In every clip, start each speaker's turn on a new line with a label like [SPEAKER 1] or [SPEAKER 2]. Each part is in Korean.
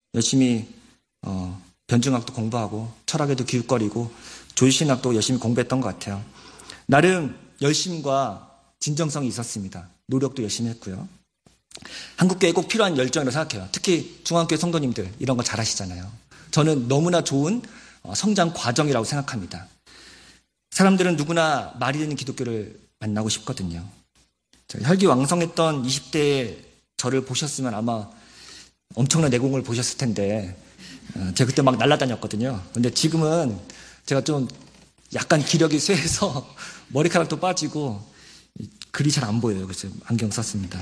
[SPEAKER 1] 열심히 변증학도 공부하고 철학에도 기웃거리고 조지신학도 열심히 공부했던 것 같아요. 나름 열심과 진정성이 있었습니다. 노력도 열심히 했고요. 한국교회에 꼭 필요한 열정이라고 생각해요. 특히 중앙교회 성도님들 이런 거 잘하시잖아요. 저는 너무나 좋은 성장 과정이라고 생각합니다. 사람들은 누구나 말이 되는 기독교를 만나고 싶거든요. 혈기왕성했던 20대의 저를 보셨으면 아마 엄청난 내공을 보셨을 텐데 제가 그때 막 날아다녔거든요. 근데 지금은 제가 좀 약간 기력이 쇠해서 머리카락도 빠지고 글이 잘 안 보여요. 그래서 안경 썼습니다.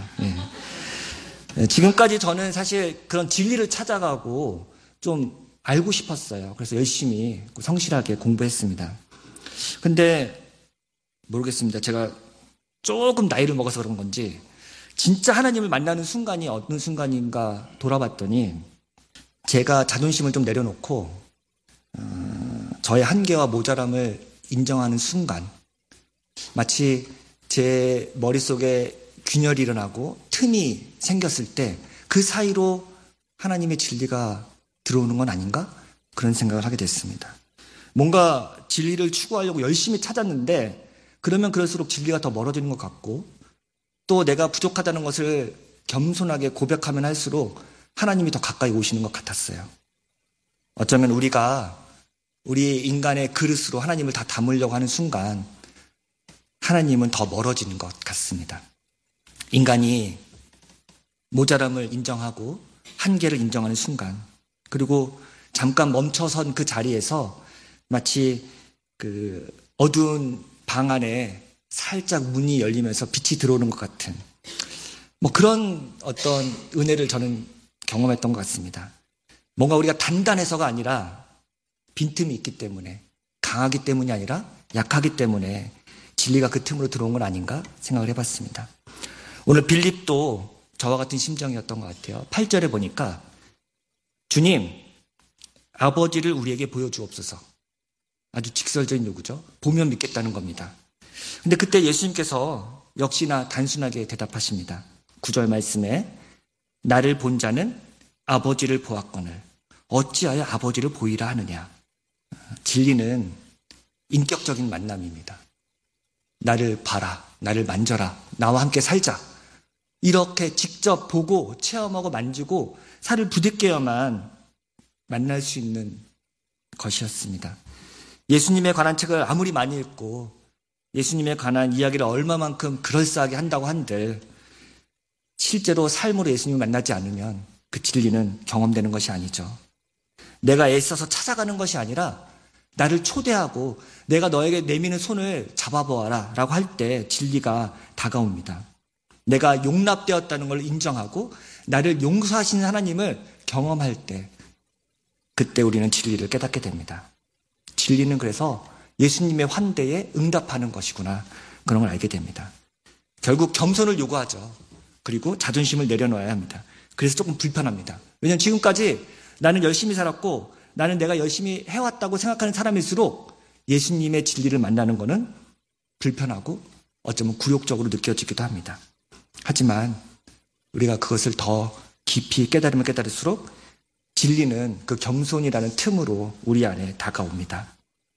[SPEAKER 1] 지금까지 저는 사실 그런 진리를 찾아가고 좀 알고 싶었어요. 그래서 열심히 성실하게 공부했습니다. 근데 모르겠습니다. 제가 조금 나이를 먹어서 그런 건지 진짜 하나님을 만나는 순간이 어느 순간인가 돌아봤더니 제가 자존심을 좀 내려놓고 저의 한계와 모자람을 인정하는 순간 마치 제 머릿속에 균열이 일어나고 틈이 생겼을 때 그 사이로 하나님의 진리가 들어오는 건 아닌가? 그런 생각을 하게 됐습니다. 뭔가 진리를 추구하려고 열심히 찾았는데 그러면 그럴수록 진리가 더 멀어지는 것 같고 또 내가 부족하다는 것을 겸손하게 고백하면 할수록 하나님이 더 가까이 오시는 것 같았어요. 어쩌면 우리가 우리 인간의 그릇으로 하나님을 다 담으려고 하는 순간 하나님은 더 멀어지는 것 같습니다. 인간이 모자람을 인정하고 한계를 인정하는 순간 그리고 잠깐 멈춰선 그 자리에서 마치 그 어두운 방 안에 살짝 문이 열리면서 빛이 들어오는 것 같은 그런 어떤 은혜를 저는 경험했던 것 같습니다. 뭔가 우리가 단단해서가 아니라 빈틈이 있기 때문에 강하기 때문이 아니라 약하기 때문에 진리가 그 틈으로 들어온 건 아닌가 생각을 해봤습니다. 오늘 빌립도 저와 같은 심정이었던 것 같아요. 8절에 보니까 주님 아버지를 우리에게 보여주옵소서. 아주 직설적인 요구죠. 보면 믿겠다는 겁니다. 근데 그때 예수님께서 역시나 단순하게 대답하십니다. 9절 말씀에 나를 본 자는 아버지를 보았거늘 어찌하여 아버지를 보이라 하느냐. 진리는 인격적인 만남입니다. 나를 봐라, 나를 만져라, 나와 함께 살자. 이렇게 직접 보고 체험하고 만지고 살을 부딪혀야만 만날 수 있는 것이었습니다. 예수님에 관한 책을 아무리 많이 읽고 예수님에 관한 이야기를 얼마만큼 그럴싸하게 한다고 한들 실제로 삶으로 예수님을 만나지 않으면 그 진리는 경험되는 것이 아니죠. 내가 애써서 찾아가는 것이 아니라 나를 초대하고 내가 너에게 내미는 손을 잡아보아라 라고 할 때 진리가 다가옵니다. 내가 용납되었다는 걸 인정하고 나를 용서하시는 하나님을 경험할 때 그때 우리는 진리를 깨닫게 됩니다. 진리는 그래서 예수님의 환대에 응답하는 것이구나 그런 걸 알게 됩니다. 결국 겸손을 요구하죠. 그리고 자존심을 내려놓아야 합니다. 그래서 조금 불편합니다. 왜냐하면 지금까지 나는 열심히 살았고 나는 내가 열심히 해왔다고 생각하는 사람일수록 예수님의 진리를 만나는 것은 불편하고 어쩌면 굴욕적으로 느껴지기도 합니다. 하지만 우리가 그것을 더 깊이 깨달으면 깨달을수록 진리는 그 겸손이라는 틈으로 우리 안에 다가옵니다.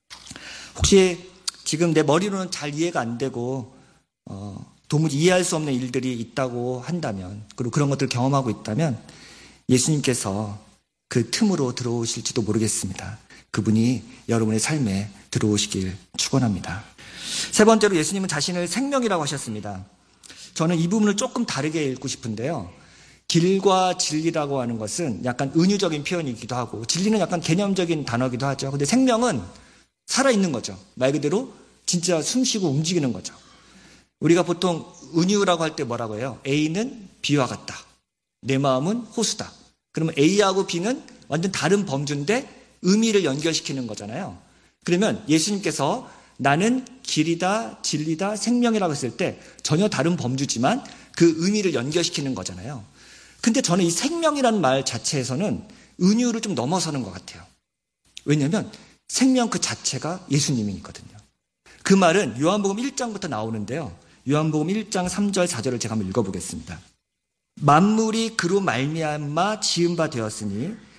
[SPEAKER 1] 혹시 지금 내 머리로는 잘 이해가 안 되고 도무지 이해할 수 없는 일들이 있다고 한다면 그리고 그런 것들을 경험하고 있다면 예수님께서 그 틈으로 들어오실지도 모르겠습니다. 그분이 여러분의 삶에 들어오시길 축원합니다. 세 번째로 예수님은 자신을 생명이라고 하셨습니다. 저는 이 부분을 조금 다르게 읽고 싶은데요. 길과 진리라고 하는 것은 약간 은유적인 표현이기도 하고 진리는 약간 개념적인 단어이기도 하죠. 근데 생명은 살아있는 거죠. 말 그대로 진짜 숨쉬고 움직이는 거죠. 우리가 보통 은유라고 할 때 뭐라고 해요? A는 B와 같다. 내 마음은 호수다. 그러면 A하고 B는 완전 다른 범주인데 의미를 연결시키는 거잖아요. 그러면 예수님께서 나는 길이다, 진리다, 생명이라고 했을 때 전혀 다른 범주지만 그 의미를 연결시키는 거잖아요. 근데 저는 이 생명이라는 말 자체에서는 은유를 좀 넘어서는 것 같아요. 왜냐하면 생명 그 자체가 예수님이거든요. 그 말은 요한복음 1장부터 나오는데요. 요한복음 1장 3절 4절을 제가 한번 읽어보겠습니다. 만물이 그로 말미암아 지은 바 되었으니